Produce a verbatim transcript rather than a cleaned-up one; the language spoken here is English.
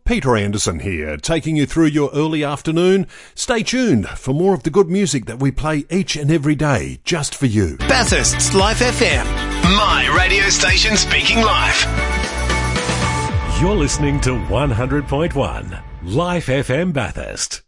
Peter Anderson here, taking you through your early afternoon. Stay tuned for more of the good music that we play each and every day, just for you. Bathurst's Life F M, my radio station speaking live. You're listening to one hundred point one Life F M Bathurst.